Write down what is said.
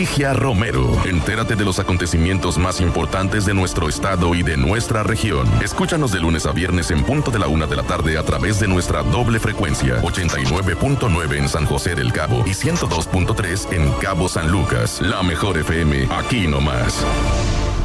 Ligia Romero. Entérate de los acontecimientos más importantes de nuestro estado y de nuestra región. Escúchanos de lunes a viernes en punto de la 1 de la tarde a través de nuestra doble frecuencia, 89.9 en San José del Cabo y 102.3 en Cabo San Lucas. La mejor FM, aquí nomás.